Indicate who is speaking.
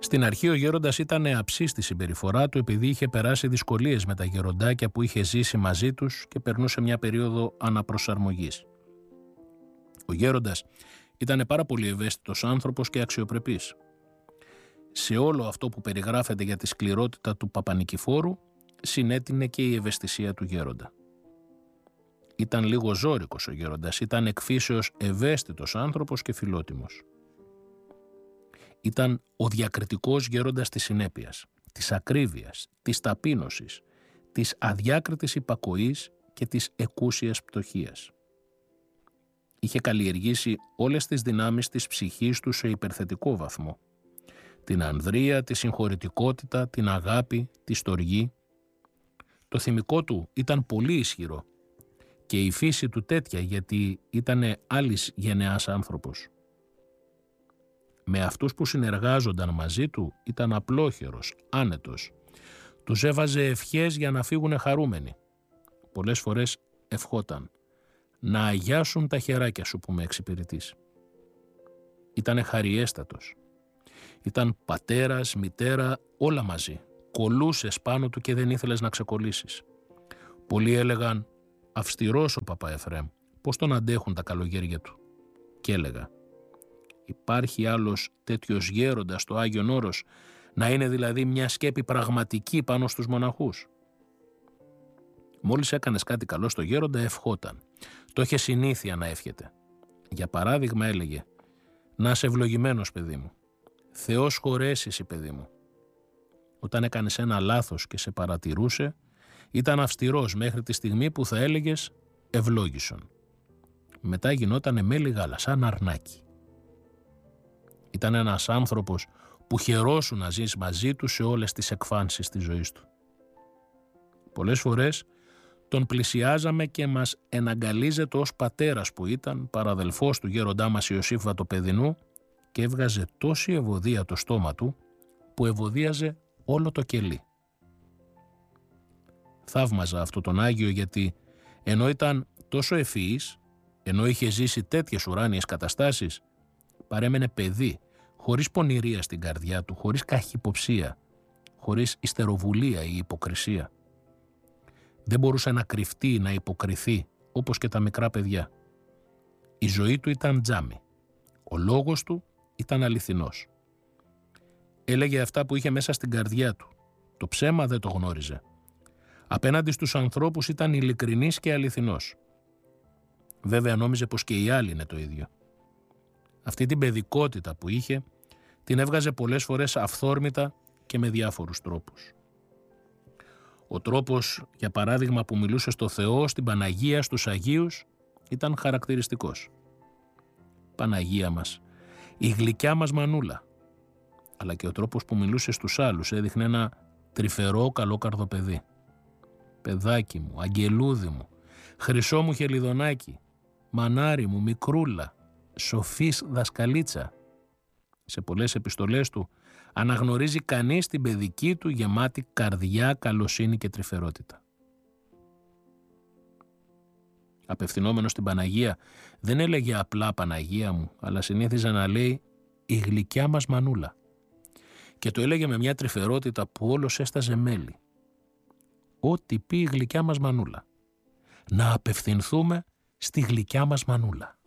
Speaker 1: Στην αρχή ο γέροντας ήταν αψής στη συμπεριφορά του επειδή είχε περάσει δυσκολίες με τα γεροντάκια που είχε ζήσει μαζί τους και περνούσε μια περίοδο αναπροσαρμογής. Ο γέροντας ήταν πάρα πολύ ευαίσθητος άνθρωπος και αξιοπρεπής. Σε όλο αυτό που περιγράφεται για τη σκληρότητα του Παπανικηφόρου συνέτεινε και η ευαισθησία του γέροντα. Ήταν λίγο ζώρικος ο γέροντας, ήταν εκ φύσεως ευαίσθητος άνθρωπος και φιλότιμος. Ήταν ο διακριτικός γέροντας της συνέπειας, της ακρίβειας, της ταπείνωσης, της αδιάκριτης υπακοής και της εκούσιας πτωχίας. Είχε καλλιεργήσει όλες τις δυνάμεις της ψυχής του σε υπερθετικό βαθμό. Την ανδρεία, τη συγχωρητικότητα, την αγάπη, τη στοργή. Το θυμικό του ήταν πολύ ισχυρό και η φύση του τέτοια γιατί ήταν άλλης γενεάς άνθρωπος. Με αυτούς που συνεργάζονταν μαζί του ήταν απλόχερος, άνετος. Τους έβαζε ευχές για να φύγουνε χαρούμενοι. Πολλές φορές ευχόταν «Να αγιάσουν τα χεράκια σου που με εξυπηρετείς». Ήτανε χαριέστατος. Ήταν πατέρας, μητέρα, όλα μαζί. Κολούσες πάνω του και δεν ήθελες να ξεκολλήσεις. Πολλοί έλεγαν «Αυστηρός ο Παπα Εφραίμ, πώς τον αντέχουν τα καλογέρια του». Και έλεγα «Υπάρχει άλλος τέτοιος γέροντας στο Άγιον Όρος, να είναι δηλαδή μια σκέπη πραγματική πάνω στους μοναχούς». Μόλις έκανες κάτι καλό στο γέροντα ευχόταν. Το είχε συνήθεια να εύχεται. Για παράδειγμα έλεγε «Να είσαι ευλογημένος, παιδί μου. Θεός χωρέσει εσύ, παιδί μου». Όταν έκανες ένα λάθος και σε παρατηρούσε, ήταν αυστηρός μέχρι τη στιγμή που θα έλεγες «ευλόγησον». Μετά γινότανε μέλι γάλα, σαν αρνάκι. Ήταν ένας άνθρωπος που χαιρόσου να ζεις μαζί του σε όλες τις εκφάνσεις της ζωής του. Πολλές φορές τον πλησιάζαμε και μας εναγκαλίζεται ως πατέρας που ήταν, παραδελφός του γέροντά μας Ιωσήφ Βατοπεδινού, και έβγαζε τόση ευωδία το στόμα του που ευωδίαζε όλο το κελί. Θαύμαζα αυτό τον Άγιο γιατί ενώ ήταν τόσο ευφυής, ενώ είχε ζήσει τέτοιες ουράνιες καταστάσεις, παρέμενε παιδί, χωρίς πονηρία στην καρδιά του, χωρίς καχυποψία, χωρίς ιστεροβουλία ή υποκρισία. Δεν μπορούσε να κρυφτεί, να υποκριθεί, όπως και τα μικρά παιδιά. Η ζωή του ήταν τζάμι. Ο λόγος του ήταν αληθινός. Έλεγε αυτά που είχε μέσα στην καρδιά του. Το ψέμα δεν το γνώριζε. Απέναντι στους ανθρώπους ήταν ειλικρινής και αληθινός. Βέβαια νόμιζε πως και οι άλλοι είναι το ίδιο. Αυτή την παιδικότητα που είχε την έβγαζε πολλές φορές αυθόρμητα και με διάφορους τρόπους. Ο τρόπος, για παράδειγμα, που μιλούσε στο Θεό, στην Παναγία, στους Αγίους, ήταν χαρακτηριστικός. Παναγία μας, η γλυκιά μας μανούλα. Αλλά και ο τρόπος που μιλούσε στους άλλους έδειχνε ένα τρυφερό καλόκαρδο παιδί. Παιδάκι μου, αγγελούδι μου, χρυσό μου χελιδονάκι, μανάρι μου, μικρούλα, σοφής δασκαλίτσα. Σε πολλές επιστολές του αναγνωρίζει κανείς την παιδική του γεμάτη καρδιά, καλοσύνη και τρυφερότητα. Απευθυνόμενος στην Παναγία δεν έλεγε απλά Παναγία μου, αλλά συνήθιζε να λέει η γλυκιά μας μανούλα. Και το έλεγε με μια τρυφερότητα που όλος έσταζε μέλι. Ό,τι πει η γλυκιά μας μανούλα. Να απευθυνθούμε στη γλυκιά μας μανούλα.